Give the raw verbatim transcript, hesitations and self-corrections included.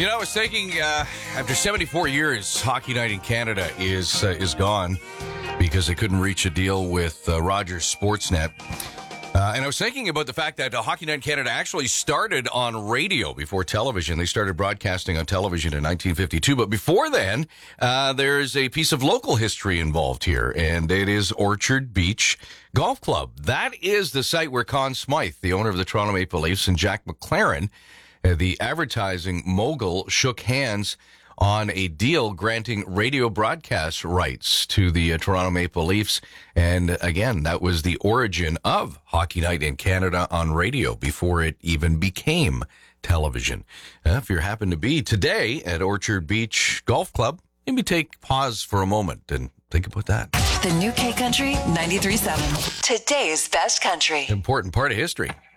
You know, I was thinking, uh, after seventy-four years, Hockey Night in Canada is uh, is gone because they couldn't reach a deal with uh, Rogers Sportsnet. Uh, and I was thinking about the fact that uh, Hockey Night in Canada actually started on radio before television. They started broadcasting on television in nineteen fifty-two. But before then, uh, there's a piece of local history involved here, and it is Orchard Beach Golf Club. That is the site where Conn Smythe, the owner of the Toronto Maple Leafs, and Jack McLaren, uh, the advertising mogul, shook hands on a deal granting radio broadcast rights to the uh, Toronto Maple Leafs. And again, that was the origin of Hockey Night in Canada on radio before it even became television. Uh, if you happen to be today at Orchard Beach Golf Club, maybe take pause for a moment and think about that. The New K Country ninety-three point seven. Today's best country. Important part of history.